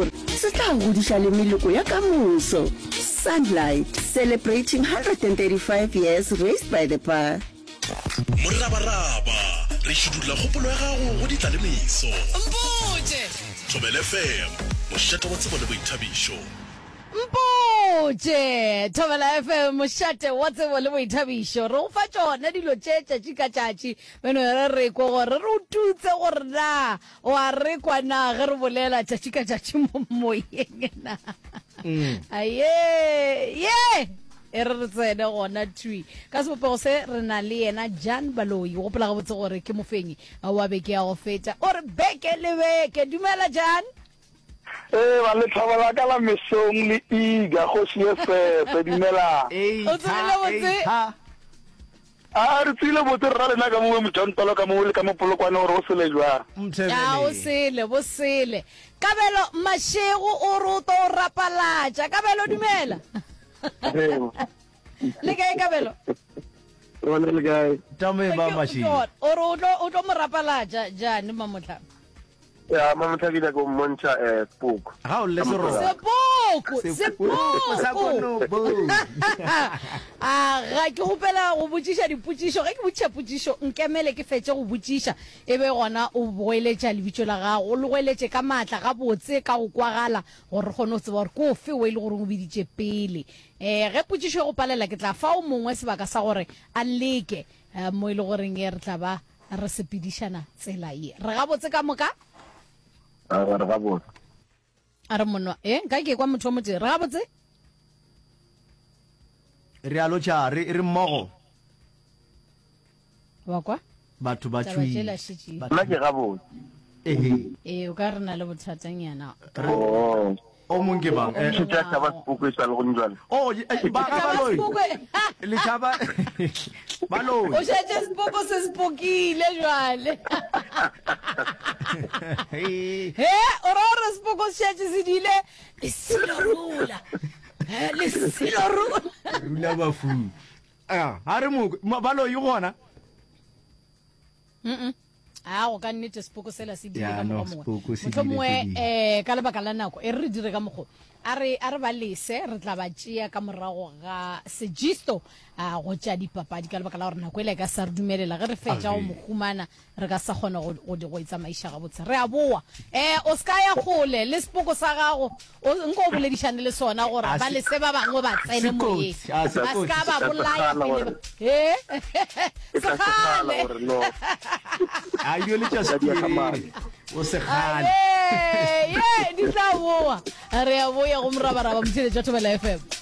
gore se tla godiša le meloko ya kamoso. Sunlight, celebrating 135 years raised by the bar. Morabaraba re šudulla kgopolo ya gago go ditlalemiso. Mpotše Thobela FM mošate wa tsebo le boithabišo. Mpotše Thobela FM mošate wa tsebo le boithabišo. Re go fa tšona dilo tše tšatši ka tšatši beno re rekwa gore re o tutse gore na o a rekwa na ge re bolela tšatši ka tšatši mo moyeng na. Aye ye e re tsene gona tui ka sepopego se re na le yena Jan Baloi go gopola gabotse gore ke mofenyi wa beke ya go feta o re beke le beke. Dumela Jan. Ba le tlhabala ka la mesong le iga go shefe dumela. O tsela botse Re tsile botse rra lena ka mo motantolo ka mo le ka mo polokwane gore o sele jwa. ya o sele bo sele Kabelo Mashego o roto o rapalatša. Kabelo dumela. Le kae Kabelo? Rona le gae. Tame ba Mashego. O tlo mo rapalatša jane mamotla. Ya mama thabile go montsha book. Ha o le sero. Sepoko Sa bono bo. Ga ke gopela go botšiša dipotšišo ge ke botšiša potšišo nkemele ke fetse go botšiša ebe gona o boeletša lebitšo la gago o le goeletše ka maatla ga botse ka go kwagala gore re kgone go tseba gore ke o fe o e le gore o biditše pele ge potšišo e go palela ke tla fa o mongwe sebaka sa gore a leke mo e le goreng e re tla ba re sepedišana tsela ye re ga botse ka moka Re ga botse. a re monwa nka ke kwa motho o motse re ga botse Re a lotša re mmogo wa kwa batho ba taba tswi. tšela šetše Nna ke ga botse. o ka re na le bothatanyana O mong ke bang. Se tla taba book e sa le go njwana. Oh ba Baloi. Le tšhaba Baloi. o šetše sepoko se sepokile jale o ra gore sepoko se šetše se dile le silorula le silorula Rula ba fu. Ha re mo Baloi gona. a go ka nnete sepoko sela se dire Ya, ka no, mokgwa sepoko se mongwe dile ka lebaka la nako e re dire ka mokgwa a re ba lese re tla ba tšea ka morago ga sejisto go tša dipapadi ka lebaka la gore nako ele ka sa re dumelela ge re fetša go mohumana re ka sa kgona go itsamaiša gabotse re a boa o ska ya kgole le sepoko sa gago nko o boledišane le sona gore ba lese ba bangwe ba tsene moyeng ba ska ba bolaya pele sekgale Ayo le tša sekere. O se gale. di tla boa re a boya go morabaraba motšheletša Thobela FM.